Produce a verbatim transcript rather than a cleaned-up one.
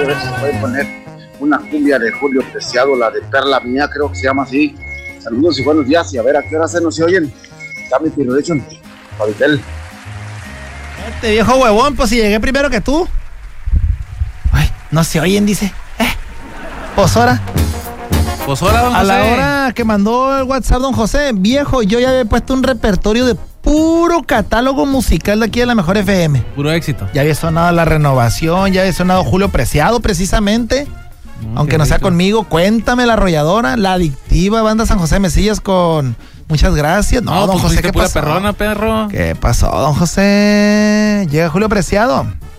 a ver si pueden poner una cumbia de Julio Preciado, la de Perla Mía, creo que se llama así. Saludos y buenos días, y a ver a qué hora se nos oyen. Dame Pirulation, Pavitel. Este viejo huevón, pues si llegué primero que tú. Ay, no se oyen, dice. Eh, pues ahora. Pues hola, don José. A la hora que mandó el WhatsApp, don José, viejo, yo ya había puesto un repertorio de puro catálogo musical de aquí de la Mejor F M. Puro éxito. Ya había sonado La Renovación, ya había sonado Julio Preciado, precisamente. Mm, Aunque no sea rico. Conmigo, Cuéntame, La Arrolladora, La Adictiva, Banda San José Mesillas con Muchas Gracias. No, no don pues José, ¿qué pura pasó? perrona, perro. ¿Qué pasó, don José? Llega Julio Preciado.